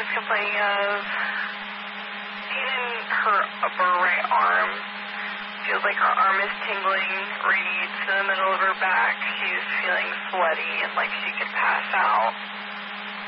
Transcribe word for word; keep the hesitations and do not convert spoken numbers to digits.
was complaining of even her upper right arm. Feels like her arm is tingling, reads in the middle of her back. She's feeling sweaty and like she could pass out.